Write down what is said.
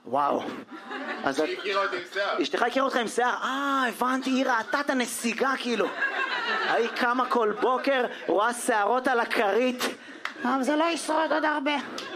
וואו. היא הכירה אותי עם שיער. אשתך הכירה אותך עם שיער? הבנתי, היא ראתה את הנסיגה כאילו. היא קמה כל בוקר, רואה שערות על הכרית. זה לא ישרוד עוד הרבה.